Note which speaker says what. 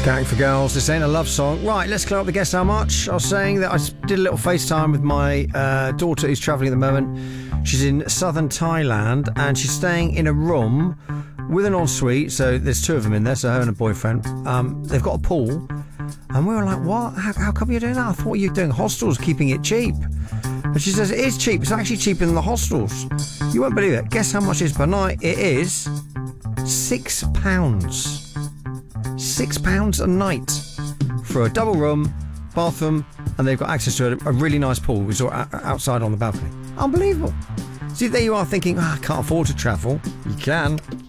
Speaker 1: Scouting for Girls, this ain't a love song. Right, let's clear up the guess how much. I was saying that I did a little FaceTime with my daughter who's travelling at the moment. She's in southern Thailand and she's staying in a room with an ensuite. So there's two of them in there, so her and her boyfriend. They've got a pool. And we were like, what? How come you're doing that? I thought you were doing hostels, keeping it cheap. And she says, it is cheap. It's actually cheaper than the hostels. You won't believe it. Guess how much it is per night? It is £6. £6 a night for a double room, bathroom, and they've got access to a really nice pool resort outside on the balcony. Unbelievable. See, there you are thinking, I can't afford to travel. You can.